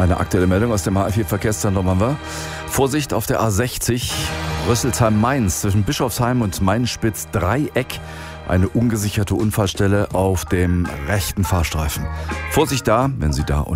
Eine aktuelle Meldung aus dem HR4-Verkehrszentrum haben wir. Vorsicht auf der A60, Rüsselsheim-Mainz zwischen Bischofsheim und Mainspitz-Dreieck. Eine ungesicherte Unfallstelle auf dem rechten Fahrstreifen. Vorsicht da, wenn Sie da